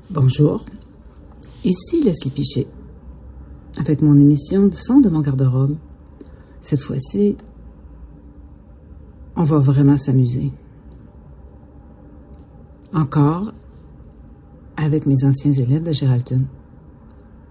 Bonjour, ici Leslie Piché, avec mon émission du fond de mon garde-robe. Cette fois-ci, on va vraiment s'amuser. Encore avec mes anciens élèves de Geraldton.